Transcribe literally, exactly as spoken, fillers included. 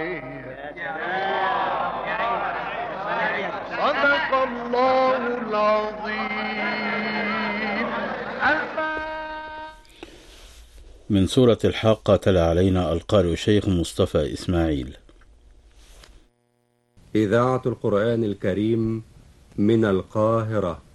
صدق الله العظيم. من سورة الحاقة تلا علينا القارئ الشيخ مصطفى إسماعيل. إذاعة القرآن الكريم من القاهرة.